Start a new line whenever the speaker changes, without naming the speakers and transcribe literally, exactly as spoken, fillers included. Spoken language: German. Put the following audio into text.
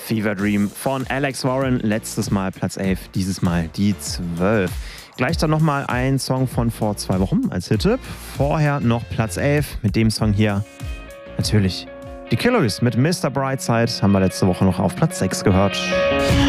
Fever Dream von Alex Warren. Letztes Mal Platz elf, dieses Mal die zwölf. Gleich dann nochmal ein Song von vor zwei Wochen als Hit-Tipp. Vorher noch Platz elf mit dem Song hier. Natürlich die Killers mit Mister Brightside haben wir letzte Woche noch auf Platz sechs gehört.